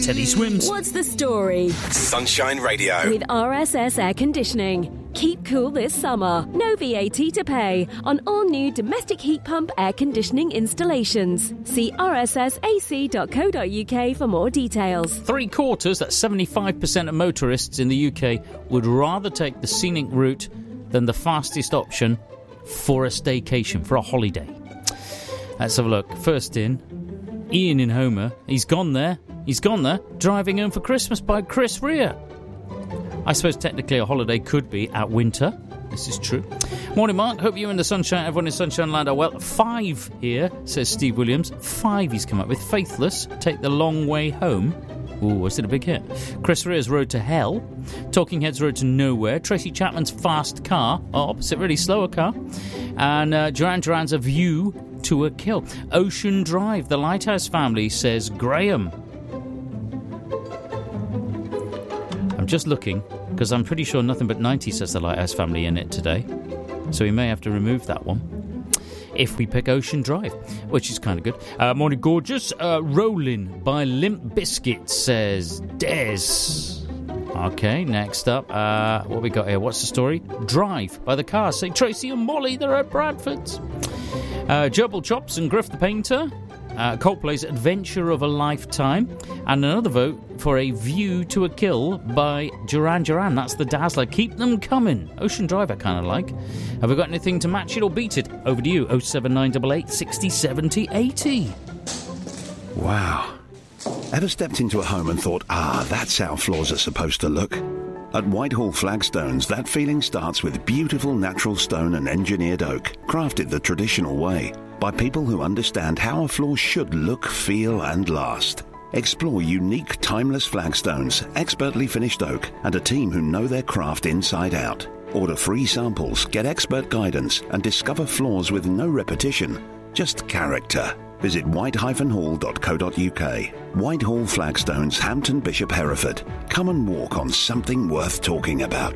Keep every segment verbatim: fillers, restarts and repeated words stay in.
Teddy Swims. What's the story? Sunshine Radio. With R S S Air Conditioning. Keep cool this summer. No V A T to pay on all new domestic heat pump air conditioning installations. See r s s a c dot co dot u k for more details. Three quarters, that's seventy-five percent of motorists in the U K, would rather take the scenic route than the fastest option for a staycation, for a holiday. Let's have a look. First in, Ian in Homer. He's gone there. He's gone there. Driving Home for Christmas by Chris Rea. I suppose technically a holiday could be at winter. This is true. Morning, Mark. Hope you and the sunshine, everyone in Sunshine Land are well. Five here, says Steve Williams. Five he's come up with. Faithless, Take the Long Way Home. Ooh, was it a big hit? Chris Rea's Road to Hell. Talking Heads Road to Nowhere. Tracy Chapman's Fast Car. Oh, opposite, really slower car. And uh, Duran Duran's A View to a Kill. Ocean Drive. The Lighthouse Family, says Graham. I'm just looking, because I'm pretty sure Nothing But ninety says The Lighthouse Family in it today. So we may have to remove that one if we pick Ocean Drive, which is kind of good. Uh, morning, gorgeous. Uh, Rollin' by Limp Bizkit, says Des. Okay, next up, uh, what we got here? What's the story? Drive by The Cars, say Tracy and Molly, they're at Bradford's. Uh, Gerbil Chops and Griff the Painter. Uh, Coldplay's Adventure of a Lifetime. And another vote for A View to a Kill by Duran Duran. That's the Dazzler. Keep them coming. Ocean Drive I kind of like. Have we got anything to match it or beat it? Over to you. oh seven nine eight eight, six oh, seven oh, eighty. Wow. Ever stepped into a home and thought, ah, that's how floors are supposed to look? At Whitehall Flagstones, that feeling starts with beautiful natural stone and engineered oak, crafted the traditional way, by people who understand how a floor should look, feel and last. Explore unique, timeless flagstones, expertly finished oak, and a team who know their craft inside out. Order free samples, get expert guidance, and discover floors with no repetition, just character. Visit white dash hall dot co dot u k. Whitehall Flagstones, Hampton Bishop Hereford. Come and walk on something worth talking about.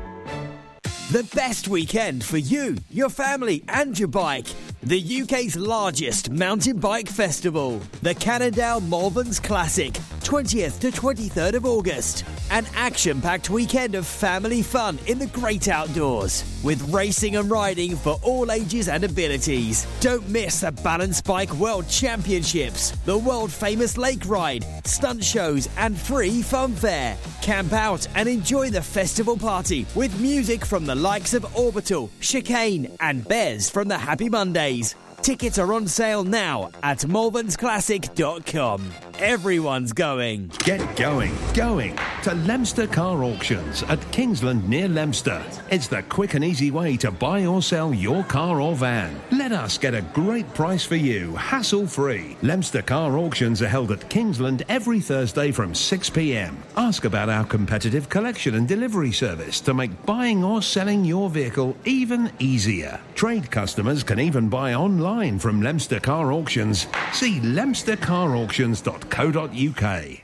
The best weekend for you, your family and your bike. The U K's largest mountain bike festival. The Cannondale Malverns Classic, twentieth to twenty-third of August. An action-packed weekend of family fun in the great outdoors. With racing and riding for all ages and abilities. Don't miss the Balance Bike World Championships, the world-famous lake ride, stunt shows and free fun fair. Camp out and enjoy the festival party with music from the likes of Orbital, Chicane and Bez from the Happy Mondays. Tickets are on sale now at malverns classic dot com. Everyone's going. Get going, going to Leominster Car Auctions at Kingsland near Leominster. It's the quick and easy way to buy or sell your car or van. Let us get a great price for you, hassle-free. Leominster Car Auctions are held at Kingsland every Thursday from six p m. Ask about our competitive collection and delivery service to make buying or selling your vehicle even easier. Trade customers can even buy online from Leominster Car Auctions. See leominster car auctions dot co dot u k.